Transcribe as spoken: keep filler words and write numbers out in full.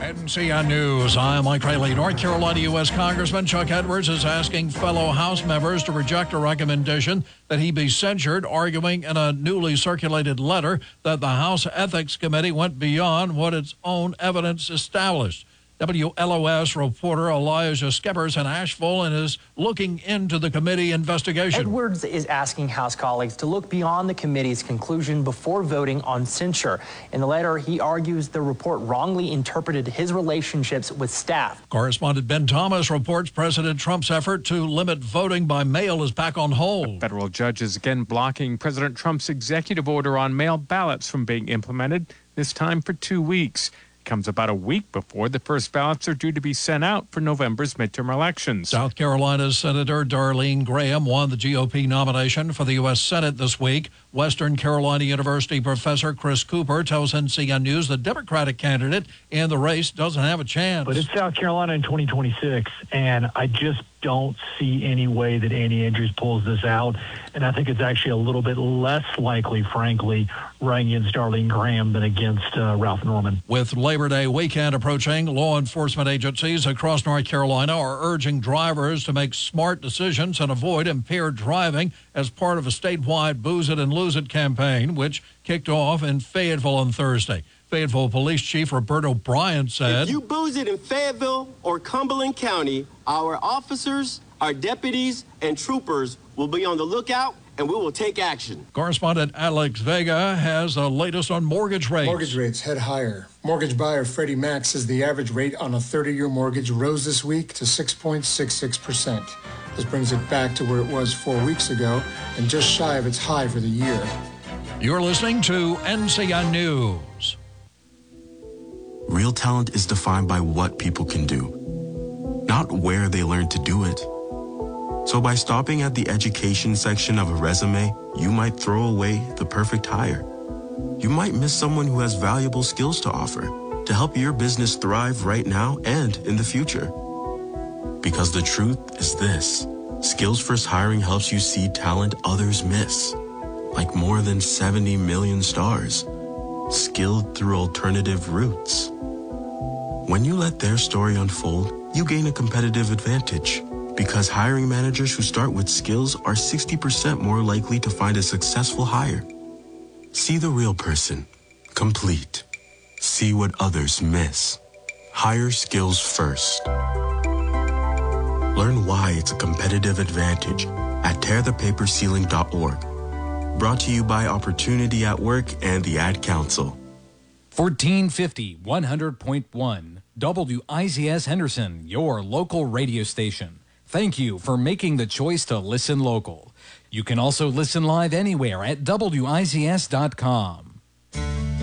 N C N News, I'm Mike Rayleigh. North Carolina U S Congressman Chuck Edwards is asking fellow House members to reject a recommendation that he be censured, arguing in a newly circulated letter that the House Ethics Committee went beyond what its own evidence established. W L O S reporter Elijah Skippers in Asheville and is looking into the committee investigation. Edwards is asking House colleagues to look beyond the committee's conclusion before voting on censure. In the letter, he argues the report wrongly interpreted his relationships with staff. Correspondent Ben Thomas reports President Trump's effort to limit voting by mail is back on hold. A federal judge is again blocking President Trump's executive order on mail ballots from being implemented, this time for two weeks. Comes about a week before the first ballots are due to be sent out for November's midterm elections. South Carolina's Senator Darlene Graham won the G O P nomination for the U S Senate this week. Western Carolina University professor Chris Cooper tells N C N News the Democratic candidate in the race doesn't have a chance. But it's South Carolina in twenty twenty-six, and I just don't see any way that Andy Andrews pulls this out. And I think it's actually a little bit less likely, frankly, running against Darlene Graham than against uh, Ralph Norman. With Labor Day weekend approaching, law enforcement agencies across North Carolina are urging drivers to make smart decisions and avoid impaired driving as part of a statewide Booze It and Lose It campaign, which kicked off in Fayetteville on Thursday. Fayetteville Police Chief Roberto Bryant said, "If you booze it in Fayetteville or Cumberland County, our officers, our deputies, and troopers will be on the lookout, and we will take action." Correspondent Alex Vega has the latest on mortgage rates. Mortgage rates head higher. Mortgage buyer Freddie Mac says the average rate on a thirty-year mortgage rose this week to six point six six percent. This brings it back to where it was four weeks ago and just shy of its high for the year. You're listening to N C N News. Real talent is defined by what people can do, not where they learn to do it. So by stopping at the education section of a resume, you might throw away the perfect hire. You might miss someone who has valuable skills to offer to help your business thrive right now and in the future. Because the truth is this: Skills First Hiring helps you see talent others miss, like more than seventy million stars, skilled through alternative routes. When you let their story unfold, you gain a competitive advantage, because hiring managers who start with skills are sixty percent more likely to find a successful hire. See the real person, complete. See what others miss. Hire skills first. Learn why it's a competitive advantage at tear the paper ceiling dot org. Brought to you by Opportunity at Work and the Ad Council. fourteen fifty, one hundred point one, W I Z S Henderson, your local radio station. Thank you for making the choice to listen local. You can also listen live anywhere at W I Z S dot com.